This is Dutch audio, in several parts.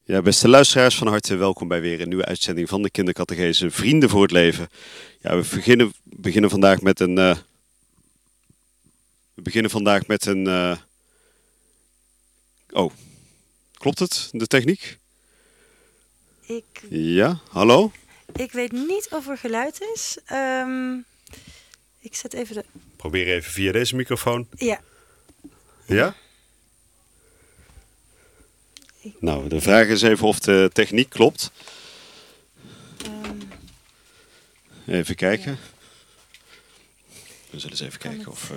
Ja, beste luisteraars, van harte welkom bij weer een nieuwe uitzending van de Kindercatechese Vrienden voor het Leven. Ja, we beginnen vandaag met een. Oh, klopt het? De techniek? Ik Ja, hallo? weet niet of er geluid is. Ik zet even de... Probeer even via deze microfoon. Ja. Ja? Nou, de vraag is even of de techniek klopt. Even kijken. We zullen eens even kijken of...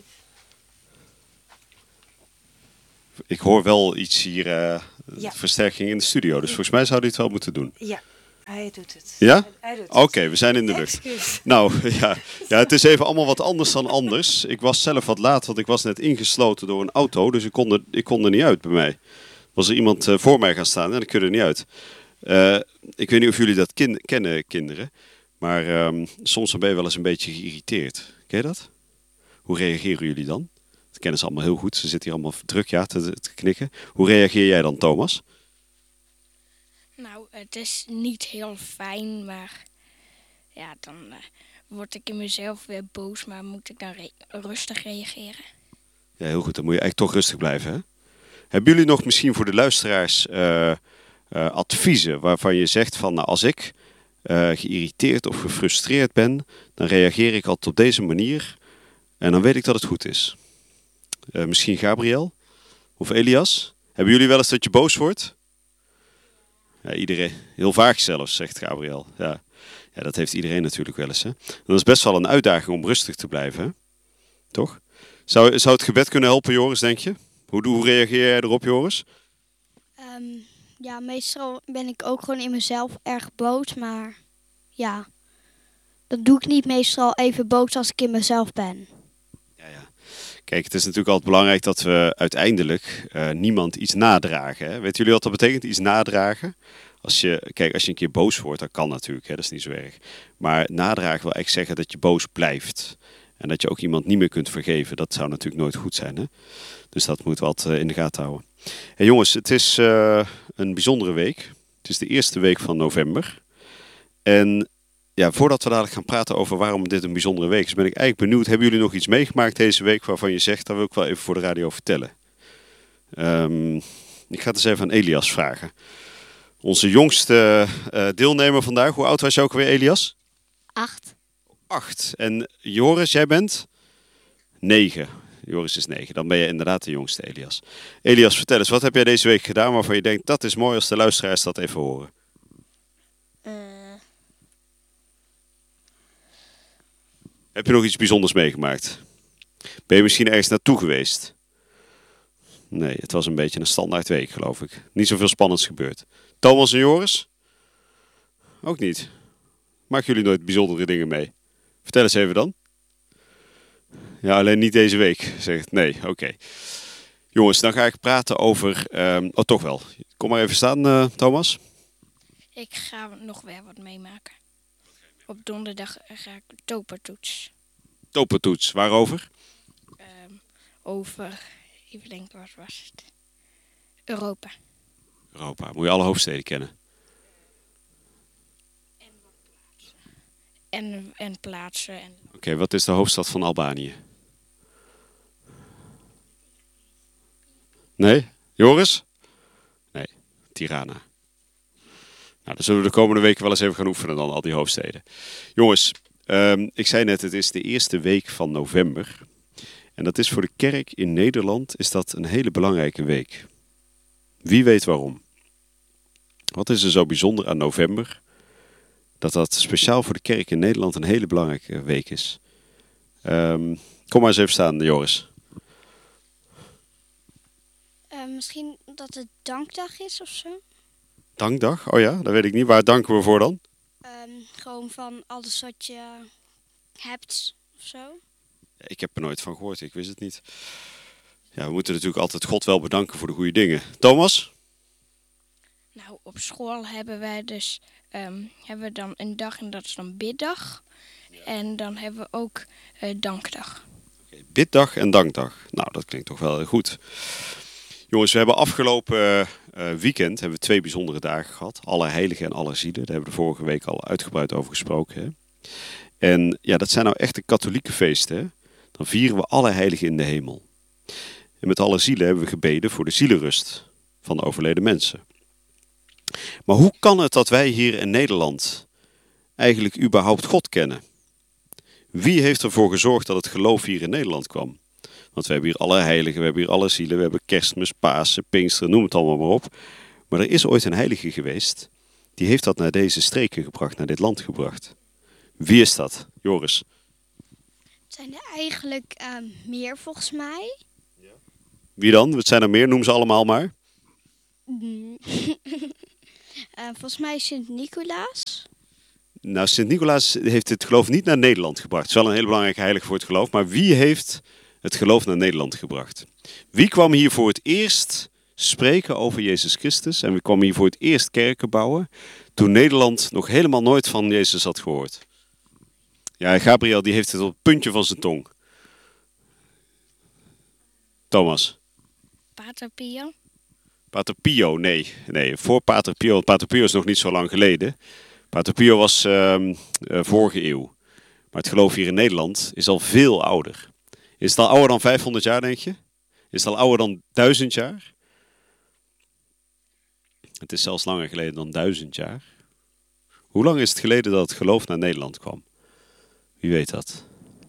Ik hoor wel iets hier, versterking in de studio. Dus volgens mij zou hij het wel moeten doen. Ja, hij doet het. Ja? Hij doet het. Oké, we zijn in de lucht. Excuus. Nou, ja, het is even allemaal wat anders dan anders. Ik was zelf wat laat, want ik was net ingesloten door een auto. Dus ik kon er niet uit bij mij. Was er iemand voor mij gaan staan en ik kon er niet uit. Ik weet niet of jullie dat kennen, kinderen. Maar soms dan ben je wel eens een beetje geïrriteerd. Ken je dat? Hoe reageren jullie dan? Dat kennen ze allemaal heel goed. Ze zitten hier allemaal druk te knikken. Hoe reageer jij dan, Thomas? Nou, het is niet heel fijn, maar ja, dan word ik in mezelf weer boos, maar moet ik dan rustig reageren. Ja, heel goed. Dan moet je eigenlijk toch rustig blijven, hè? Hebben jullie nog misschien voor de luisteraars adviezen waarvan je zegt van, nou, als ik geïrriteerd of gefrustreerd ben, dan reageer ik altijd op deze manier en dan weet ik dat het goed is. Misschien Gabriel of Elias. Hebben jullie wel eens dat je boos wordt? Ja, iedereen. Heel vaak zelfs, zegt Gabriel. Ja. Ja, dat heeft iedereen natuurlijk wel eens. Hè? Dat is best wel een uitdaging om rustig te blijven, hè? Toch? Zou het gebed kunnen helpen, Joris, denk je? Hoe reageer jij erop, Joris? Ja, meestal ben ik ook gewoon in mezelf erg boos, maar ja, dat doe ik niet meestal even boos als ik in mezelf ben. Ja. Kijk, het is natuurlijk altijd belangrijk dat we uiteindelijk niemand iets nadragen. Hè? Weten jullie wat dat betekent, iets nadragen? Als je een keer boos wordt, dat kan natuurlijk, hè? Dat is niet zo erg. Maar nadragen wil eigenlijk zeggen dat je boos blijft. En dat je ook iemand niet meer kunt vergeven. Dat zou natuurlijk nooit goed zijn, hè? Dus dat moeten we altijd in de gaten houden. Hey jongens, het is een bijzondere week. Het is de eerste week van november. En ja, voordat we dadelijk gaan praten over waarom dit een bijzondere week is, ben ik eigenlijk benieuwd. Hebben jullie nog iets meegemaakt deze week waarvan je zegt, dat wil ik wel even voor de radio vertellen? Ik ga het eens even aan Elias vragen. Onze jongste deelnemer vandaag. Hoe oud was je ook weer, Elias? 8. 8. En Joris, jij bent? 9. Joris is 9. Dan ben je inderdaad de jongste, Elias. Elias, vertel eens, wat heb jij deze week gedaan waarvan je denkt, dat is mooi als de luisteraars dat even horen? Heb je nog iets bijzonders meegemaakt? Ben je misschien ergens naartoe geweest? Nee, het was een beetje een standaard week, geloof ik. Niet zoveel spannends gebeurd. Thomas en Joris? Ook niet. Maken jullie nooit bijzondere dingen mee? Vertel eens even dan. Ja, alleen niet deze week, zegt. Nee, oké. Jongens, dan ga ik praten over... Oh, toch wel. Kom maar even staan, Thomas. Ik ga nog weer wat meemaken. Op donderdag ga ik topertoets. Topertoets, waarover? Over, even denken, wat was het? Europa. Europa. Moet je alle hoofdsteden kennen. En plaatsen. Oké, wat is de hoofdstad van Albanië? Nee? Joris? Nee, Tirana. Nou, dan zullen we de komende weken wel eens even gaan oefenen dan, al die hoofdsteden. Jongens, ik zei net, het is de eerste week van november. En dat is voor de kerk in Nederland is dat een hele belangrijke week. Wie weet waarom? Wat is er zo bijzonder aan november? Dat speciaal voor de kerk in Nederland een hele belangrijke week is. Kom maar eens even staan, Joris. Misschien dat het dankdag is of zo? Dankdag? Oh ja, dat weet ik niet. Waar danken we voor dan? Gewoon van alles wat je hebt of zo. Ik heb er nooit van gehoord, ik wist het niet. Ja, we moeten natuurlijk altijd God wel bedanken voor de goede dingen. Thomas? Nou, op school hebben wij dus hebben we dan een dag en dat is dan biddag. En dan hebben we ook dankdag. Biddag en dankdag. Nou, dat klinkt toch wel heel goed. Jongens, we hebben afgelopen weekend hebben we 2 bijzondere dagen gehad. Allerheiligen en Allerzielen. Daar hebben we de vorige week al uitgebreid over gesproken. Hè? En ja, dat zijn nou echt de katholieke feesten. Hè? Dan vieren we alle heiligen in de hemel. En met Allerzielen hebben we gebeden voor de zielenrust van de overleden mensen. Maar hoe kan het dat wij hier in Nederland eigenlijk überhaupt God kennen? Wie heeft ervoor gezorgd dat het geloof hier in Nederland kwam? Want we hebben hier alle heiligen, we hebben hier alle zielen, we hebben Kerstmis, Pasen, Pinksteren, noem het allemaal maar op. Maar er is ooit een heilige geweest, die heeft dat naar deze streken gebracht, naar dit land gebracht. Wie is dat? Joris? Het zijn er eigenlijk meer volgens mij. Wie dan? Wat zijn er meer? Noem ze allemaal maar. Volgens mij Sint-Nicolaas. Nou, Sint-Nicolaas heeft het geloof niet naar Nederland gebracht. Het is wel een hele belangrijke heilige voor het geloof. Maar wie heeft het geloof naar Nederland gebracht? Wie kwam hier voor het eerst spreken over Jezus Christus? En wie kwam hier voor het eerst kerken bouwen? Toen Nederland nog helemaal nooit van Jezus had gehoord. Ja, Gabriel die heeft het op het puntje van zijn tong. Thomas? Pater Pio. Pater Pio, nee. Voor Pater Pio. Pater Pio is nog niet zo lang geleden. Pater Pio was vorige eeuw. Maar het geloof hier in Nederland is al veel ouder. Is het al ouder dan 500 jaar, denk je? Is het al ouder dan 1000 jaar? Het is zelfs langer geleden dan 1000 jaar. Hoe lang is het geleden dat het geloof naar Nederland kwam? Wie weet dat?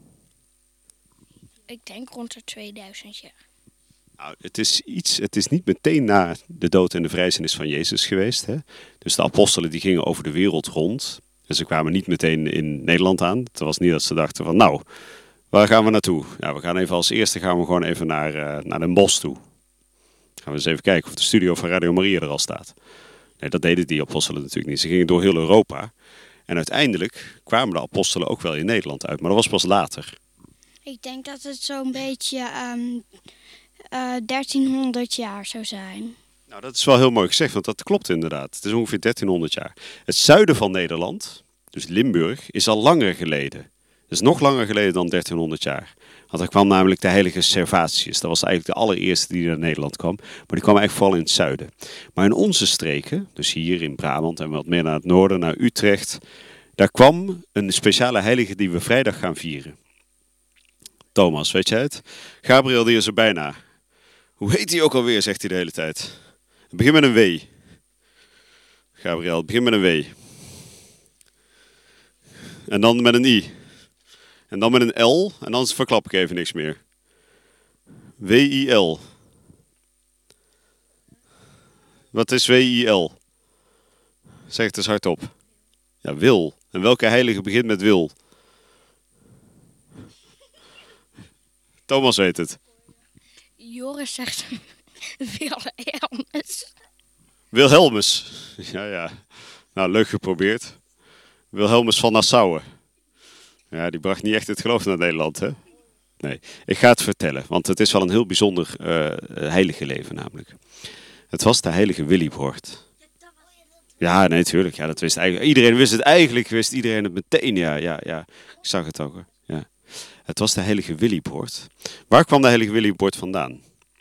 Ik denk rond de 2000 jaar. Nou, het is niet meteen na de dood en de vrijzenis van Jezus geweest. Hè? Dus de apostelen die gingen over de wereld rond. En ze kwamen niet meteen in Nederland aan. Het was niet dat ze dachten van nou, waar gaan we naartoe? Ja, we gaan even als eerste gewoon even naar Den Bosch toe. Gaan we eens even kijken of de studio van Radio Maria er al staat. Nee, dat deden die apostelen natuurlijk niet. Ze gingen door heel Europa. En uiteindelijk kwamen de apostelen ook wel in Nederland uit. Maar dat was pas later. Ik denk dat het zo'n beetje 1300 jaar zou zijn. Nou, dat is wel heel mooi gezegd, want dat klopt inderdaad. Het is ongeveer 1300 jaar. Het zuiden van Nederland, dus Limburg, is al langer geleden. Het is nog langer geleden dan 1300 jaar. Want er kwam namelijk de heilige Servatius. Dat was eigenlijk de allereerste die naar Nederland kwam. Maar die kwam eigenlijk vooral in het zuiden. Maar in onze streken, dus hier in Brabant en wat meer naar het noorden, naar Utrecht, daar kwam een speciale heilige die we vrijdag gaan vieren. Thomas, weet jij het? Gabriel, die is er bijna. Hoe heet hij ook alweer, zegt hij de hele tijd. Het begint met een W. Gabriel, het begint met een W. En dan met een I. En dan met een L. En dan verklap ik even niks meer. W-I-L. Wat is W-I-L? Zeg het eens hardop. Ja, Wil. En welke heilige begint met Wil? Thomas weet het. Joris zegt Wilhelmus. Wilhelmus. Ja. Nou, leuk geprobeerd. Wilhelmus van Nassau. Ja, die bracht niet echt het geloof naar Nederland, hè? Nee, ik ga het vertellen, want het is wel een heel bijzonder heilige leven namelijk. Het was de heilige Willibrord. Ja, nee, tuurlijk. Ja, dat wist eigenlijk. Iedereen wist het eigenlijk, wist iedereen het meteen. Ja. Ik zag het ook, hoor. Ja. Het was de heilige Willibrord. Waar kwam de heilige Willibrord vandaan?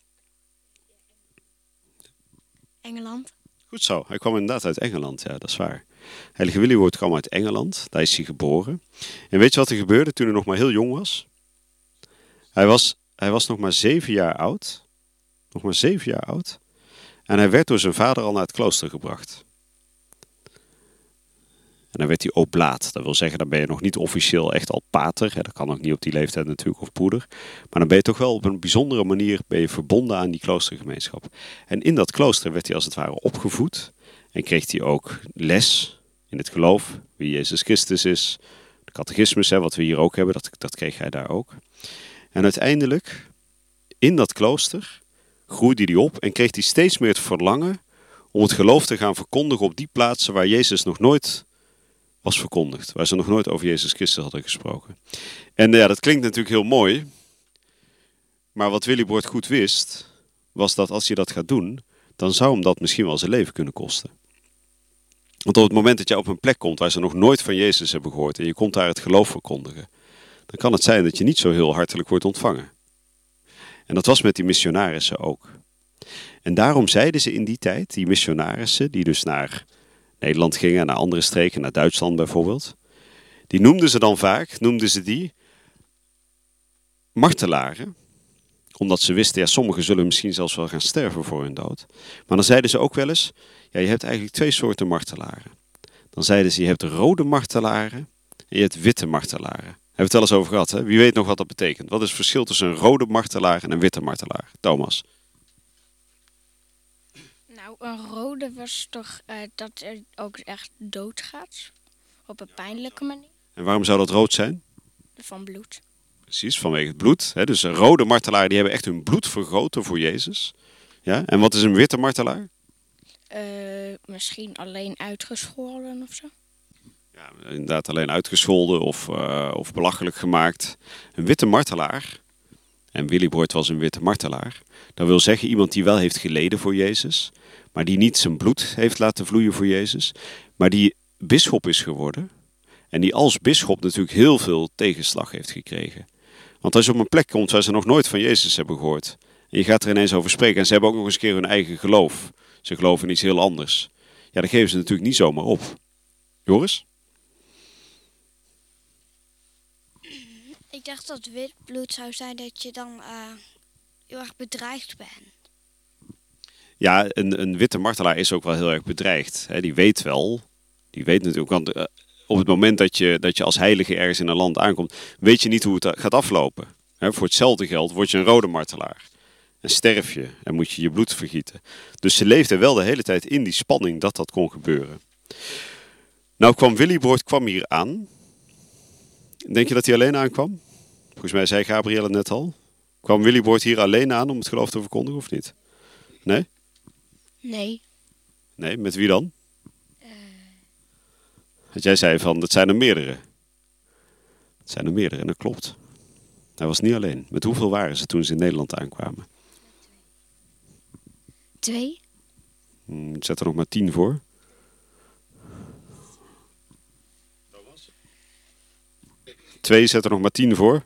Engeland. Goed zo, hij kwam inderdaad uit Engeland, ja, dat is waar. Heilige Willibrord kwam uit Engeland, daar is hij geboren. En weet je wat er gebeurde toen hij nog maar heel jong was? Hij was nog maar 7 jaar oud. Nog maar 7 jaar oud. En hij werd door zijn vader al naar het klooster gebracht. En dan werd hij oblaat. Dat wil zeggen, dan ben je nog niet officieel echt al pater. Dat kan ook niet op die leeftijd natuurlijk, of broeder. Maar dan ben je toch wel op een bijzondere manier verbonden aan die kloostergemeenschap. En in dat klooster werd hij als het ware opgevoed. En kreeg hij ook les in het geloof, wie Jezus Christus is. De catechismus, wat we hier ook hebben, dat kreeg hij daar ook. En uiteindelijk, in dat klooster, groeide hij op en kreeg hij steeds meer het verlangen om het geloof te gaan verkondigen op die plaatsen waar Jezus nog nooit was verkondigd. Waar ze nog nooit over Jezus Christus hadden gesproken. En ja, dat klinkt natuurlijk heel mooi. Maar wat Willibrord goed wist, was dat als je dat gaat doen, dan zou hem dat misschien wel zijn leven kunnen kosten. Want op het moment dat je op een plek komt waar ze nog nooit van Jezus hebben gehoord en je komt daar het geloof verkondigen, dan kan het zijn dat je niet zo heel hartelijk wordt ontvangen. En dat was met die missionarissen ook. En daarom zeiden ze in die tijd, die missionarissen, die dus naar Nederland gingen, naar andere streken, naar Duitsland bijvoorbeeld, die noemden ze dan vaak, die martelaren. Omdat ze wisten, ja, sommigen zullen misschien zelfs wel gaan sterven voor hun dood. Maar dan zeiden ze ook wel eens, ja, je hebt eigenlijk 2 soorten martelaren. Dan zeiden ze, je hebt rode martelaren en je hebt witte martelaren. Hebben we het wel eens over gehad, hè? Wie weet nog wat dat betekent? Wat is het verschil tussen een rode martelaar en een witte martelaar? Thomas. Nou, een rode was toch dat er ook echt doodgaat. Op een pijnlijke manier. En waarom zou dat rood zijn? Van bloed. Precies, vanwege het bloed. Hè? Dus een rode martelaar, die hebben echt hun bloed vergoten voor Jezus. Ja? En wat is een witte martelaar? Misschien alleen uitgescholden of zo. Ja, inderdaad alleen uitgescholden of belachelijk gemaakt. Een witte martelaar, en Willibrord was een witte martelaar, dat wil zeggen iemand die wel heeft geleden voor Jezus, maar die niet zijn bloed heeft laten vloeien voor Jezus, maar die bisschop is geworden en die als bisschop natuurlijk heel veel tegenslag heeft gekregen. Want als je op een plek komt waar ze nog nooit van Jezus hebben gehoord, en je gaat er ineens over spreken en ze hebben ook nog eens een keer hun eigen geloof, ze geloven in iets heel anders, ja, dan geven ze natuurlijk niet zomaar op. Joris? Ik dacht dat wit bloed zou zijn dat je dan heel erg bedreigd bent. Ja, een witte martelaar is ook wel heel erg bedreigd. Hè, die weet natuurlijk, want op het moment dat je als heilige ergens in een land aankomt, weet je niet hoe het gaat aflopen. Hè, voor hetzelfde geld word je een rode martelaar. En sterf je en moet je je bloed vergieten. Dus ze leefde wel de hele tijd in die spanning dat dat kon gebeuren. Nou kwam Willibrord hier aan. Denk je dat hij alleen aankwam? Volgens mij zei Gabrielle net al. Kwam Willibrord hier alleen aan om het geloof te verkondigen of niet? Nee? Nee. Nee, met wie dan? Want jij zei van, het zijn er meerdere. Het zijn er meerdere en dat klopt. Hij was niet alleen. Met hoeveel waren ze toen ze in Nederland aankwamen? 2. Zet er nog maar 10 voor. 2, zet er nog maar 10 voor.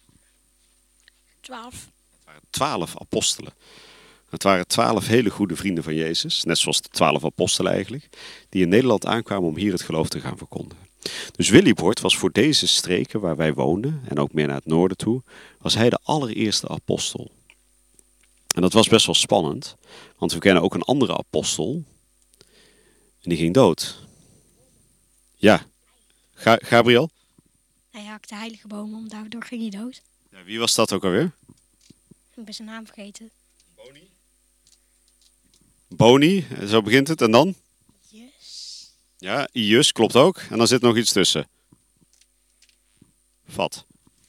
12. Het waren 12 apostelen. Het waren 12 hele goede vrienden van Jezus. Net zoals de 12 apostelen eigenlijk. Die in Nederland aankwamen om hier het geloof te gaan verkondigen. Dus Willibrord was voor deze streken waar wij woonden. En ook meer naar het noorden toe. Was hij de allereerste apostel. En dat was best wel spannend. Want we kennen ook een andere apostel. En die ging dood. Ja. Gabriel? Hij hakte heilige bomen om, daardoor ging hij dood. Ja, wie was dat ook alweer? Ik ben zijn naam vergeten. Boni, zo begint het. En dan? Yes. Ja, Ius klopt ook. En dan zit nog iets tussen. Vat.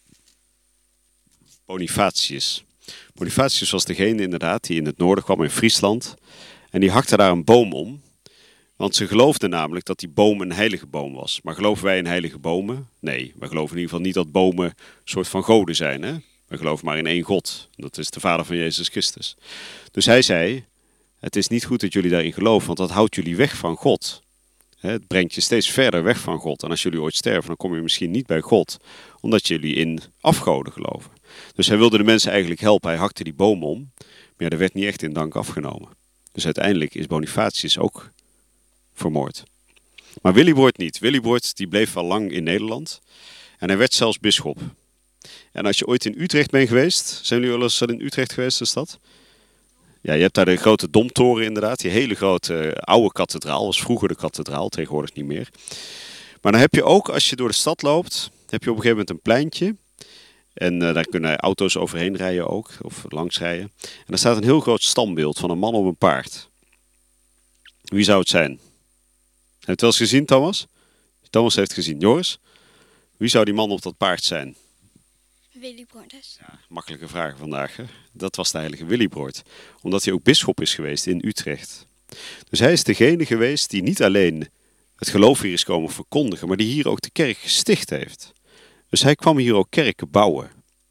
Bonifatius. Bonifatius was degene inderdaad die in het noorden kwam in Friesland. En die hakte daar een boom om. Want ze geloofden namelijk dat die boom een heilige boom was. Maar geloven wij in heilige bomen? Nee, we geloven in ieder geval niet dat bomen een soort van goden zijn. Hè? We geloven maar in één God. Dat is de Vader van Jezus Christus. Dus hij zei, het is niet goed dat jullie daarin geloven, want dat houdt jullie weg van God. Het brengt je steeds verder weg van God. En als jullie ooit sterven, dan kom je misschien niet bij God, omdat jullie in afgoden geloven. Dus hij wilde de mensen eigenlijk helpen. Hij hakte die boom om, maar ja, er werd niet echt in dank afgenomen. Dus uiteindelijk is Bonifatius ook vermoord. Maar Willibrord niet. Willibrord die bleef wel lang in Nederland. En hij werd zelfs bisschop. En als je ooit in Utrecht bent geweest... Zijn jullie wel eens in Utrecht geweest, de stad? Ja, je hebt daar de grote Domtoren inderdaad. Die hele grote oude kathedraal. Was vroeger de kathedraal, tegenwoordig niet meer. Maar dan heb je ook, als je door de stad loopt... heb je op een gegeven moment een pleintje. En daar kunnen auto's overheen rijden ook. Of langs rijden. En daar staat een heel groot standbeeld van een man op een paard. Wie zou het zijn? Heb je het wel eens gezien, Thomas? Thomas heeft het gezien. Joris? Wie zou die man op dat paard zijn? Willibrord. Ja, makkelijke vraag vandaag. Hè? Dat was de heilige Willibrord. Omdat hij ook bisschop is geweest in Utrecht. Dus hij is degene geweest die niet alleen het geloof hier is komen verkondigen, maar die hier ook de kerk gesticht heeft. Dus hij kwam hier ook kerken bouwen.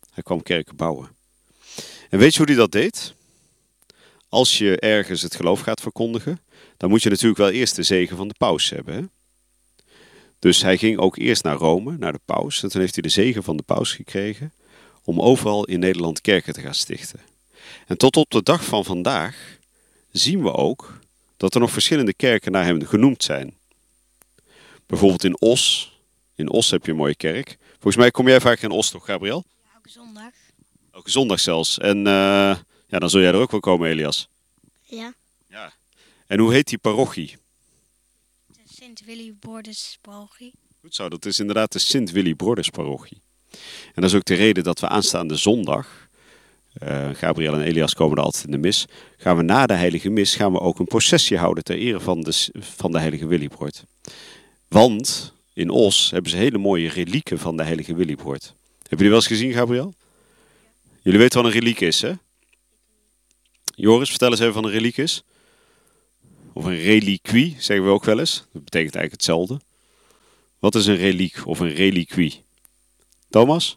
En weet je hoe hij dat deed? Als je ergens het geloof gaat verkondigen, dan moet je natuurlijk wel eerst de zegen van de paus hebben. Hè? Dus hij ging ook eerst naar Rome, naar de paus. En toen heeft hij de zegen van de paus gekregen om overal in Nederland kerken te gaan stichten. En tot op de dag van vandaag zien we ook dat er nog verschillende kerken naar hem genoemd zijn. Bijvoorbeeld in Os. In Os heb je een mooie kerk. Volgens mij kom jij vaak in Os, toch, Gabriel? Ja, elke zondag. Elke zondag zelfs. En ja, dan zul jij er ook wel komen, Elias. Ja. Ja. En hoe heet die parochie? De Sint-Willibrordus parochie. Goed zo, dat is inderdaad de Sint-Willibrordus parochie. En dat is ook de reden dat we aanstaande zondag, Gabriel en Elias komen er altijd in de mis, gaan we na de heilige mis gaan we ook een processie houden ter ere van de heilige Willibrord. Want in Os hebben ze hele mooie relieken van de heilige Willibrord. Hebben jullie wel eens gezien, Gabriel? Jullie weten wat een reliek is, hè? Joris, vertel eens even wat een reliek is. Of een reliquie, zeggen we ook wel eens. Dat betekent eigenlijk hetzelfde. Wat is een reliek of een reliquie? Thomas?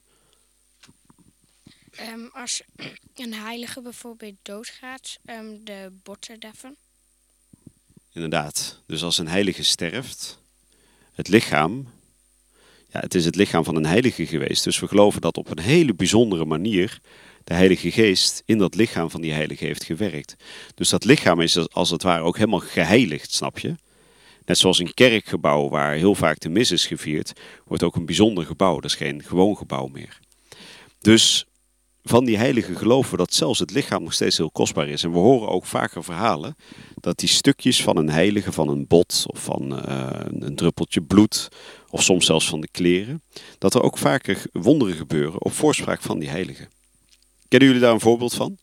Als een heilige bijvoorbeeld doodgaat, de botten daarvan. Inderdaad. Dus als een heilige sterft, het lichaam, ja, het is het lichaam van een heilige geweest. Dus we geloven dat op een hele bijzondere manier de Heilige Geest in dat lichaam van die heilige heeft gewerkt. Dus dat lichaam is als het ware ook helemaal geheiligd, snap je? Net zoals een kerkgebouw waar heel vaak de mis is gevierd, wordt ook een bijzonder gebouw. Dat is geen gewoon gebouw meer. Dus van die heiligen geloven we dat zelfs het lichaam nog steeds heel kostbaar is. En we horen ook vaker verhalen dat die stukjes van een heilige, van een bot of van een druppeltje bloed, of soms zelfs van de kleren, dat er ook vaker wonderen gebeuren op voorspraak van die heiligen. Kennen jullie daar een voorbeeld van?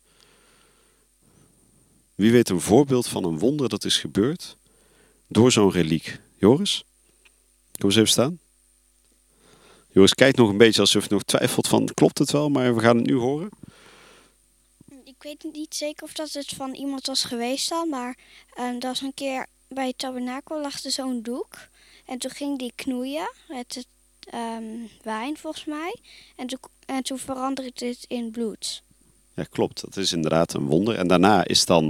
Wie weet een voorbeeld van een wonder dat is gebeurd door zo'n reliek? Joris? Kom eens even staan. Joris kijkt nog een beetje alsof hij nog twijfelt van klopt het wel, maar we gaan het nu horen. Ik weet niet zeker of dat het van iemand was geweest dan, maar dat was een keer bij het tabernakel lag er zo'n doek. En toen ging die knoeien met het wijn volgens mij. En toen veranderde het in bloed. Ja, klopt. Dat is inderdaad een wonder. En daarna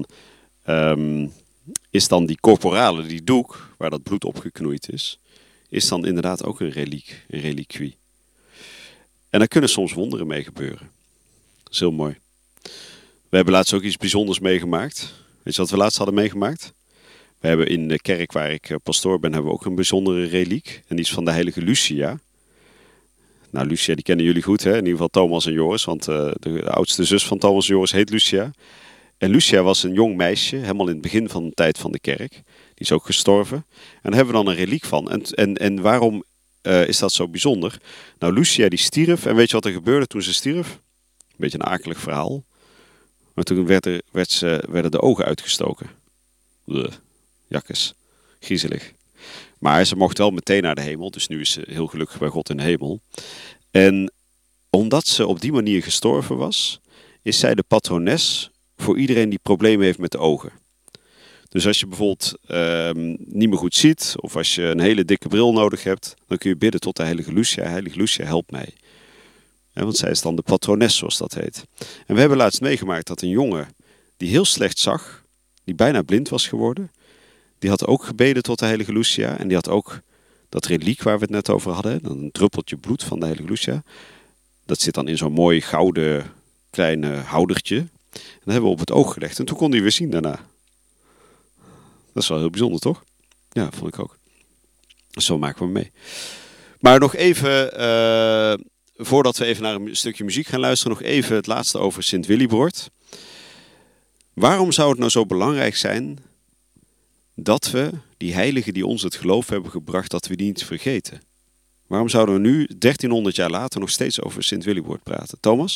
is dan die corporale, die doek, waar dat bloed op geknoeid is dan inderdaad ook een reliek, een reliquie. En daar kunnen soms wonderen mee gebeuren. Dat is heel mooi. We hebben laatst ook iets bijzonders meegemaakt. Weet je wat we laatst hadden meegemaakt? We hebben in de kerk waar ik pastoor ben, hebben we ook een bijzondere reliek. En die is van de heilige Lucia. Nou, Lucia, die kennen jullie goed, hè? In ieder geval Thomas en Joris, want de oudste zus van Thomas en Joris heet Lucia. En Lucia was een jong meisje, helemaal in het begin van de tijd van de kerk. Die is ook gestorven. En daar hebben we dan een reliek van. En waarom is dat zo bijzonder? Nou, Lucia die stierf. En weet je wat er gebeurde toen ze stierf? Een beetje een akelig verhaal. Maar toen werden de ogen uitgestoken. Jakkes. Griezelig. Maar ze mocht wel meteen naar de hemel. Dus nu is ze heel gelukkig bij God in de hemel. En omdat ze op die manier gestorven was, is zij de patrones voor iedereen die problemen heeft met de ogen. Dus als je bijvoorbeeld niet meer goed ziet, of als je een hele dikke bril nodig hebt, dan kun je bidden tot de heilige Lucia. Heilige Lucia, help mij. Want zij is dan de patrones, zoals dat heet. En we hebben laatst meegemaakt dat een jongen die heel slecht zag, die bijna blind was geworden, die had ook gebeden tot de heilige Lucia. En die had ook dat reliek waar we het net over hadden, een druppeltje bloed van de heilige Lucia. Dat zit dan in zo'n mooi gouden kleine houdertje. En dat hebben we op het oog gelegd. En toen kon hij weer zien daarna. Dat is wel heel bijzonder, toch? Ja, vond ik ook. Zo maken we mee. Maar nog even, voordat we even naar een stukje muziek gaan luisteren, nog even het laatste over Sint Willibrord. Waarom zou het nou zo belangrijk zijn dat we die heiligen die ons het geloof hebben gebracht, dat we die niet vergeten? Waarom zouden we nu, 1300 jaar later, nog steeds over Sint Willibrord praten? Thomas?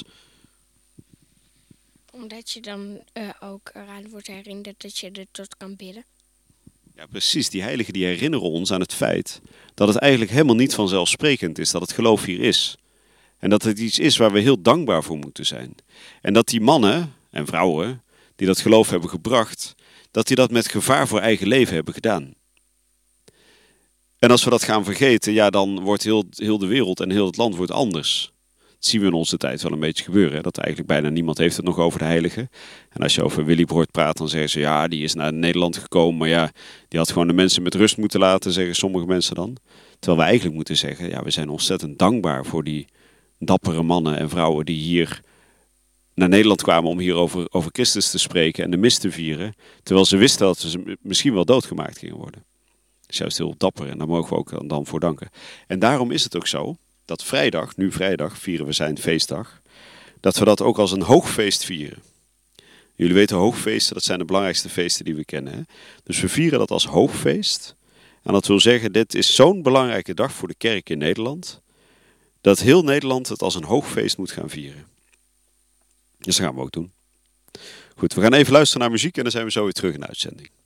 Omdat je dan ook eraan wordt herinnerd dat je er tot kan bidden. Ja, precies. Die heiligen die herinneren ons aan het feit dat het eigenlijk helemaal niet vanzelfsprekend is dat het geloof hier is. En dat het iets is waar we heel dankbaar voor moeten zijn. En dat die mannen en vrouwen die dat geloof hebben gebracht, dat die dat met gevaar voor eigen leven hebben gedaan. En als we dat gaan vergeten, ja, dan wordt heel de wereld en heel het land wordt anders. Dat zien we in onze tijd wel een beetje gebeuren. Hè? Dat eigenlijk bijna niemand heeft het nog over de heiligen. En als je over Willibrord praat, dan zeggen ze, ja, die is naar Nederland gekomen. Maar ja, die had gewoon de mensen met rust moeten laten, zeggen sommige mensen dan. Terwijl we eigenlijk moeten zeggen, ja, we zijn ontzettend dankbaar voor die dappere mannen en vrouwen die hier naar Nederland kwamen om hier over Christus te spreken en de mis te vieren, terwijl ze wisten dat ze misschien wel doodgemaakt gingen worden. Dat is juist heel dapper en daar mogen we ook dan voor danken. En daarom is het ook zo dat vrijdag vieren we zijn feestdag, dat we dat ook als een hoogfeest vieren. Jullie weten, hoogfeesten, dat zijn de belangrijkste feesten die we kennen. Hè? Dus we vieren dat als hoogfeest. En dat wil zeggen, dit is zo'n belangrijke dag voor de kerk in Nederland, dat heel Nederland het als een hoogfeest moet gaan vieren. Dus dat gaan we ook doen. Goed, we gaan even luisteren naar muziek en dan zijn we zo weer terug in de uitzending.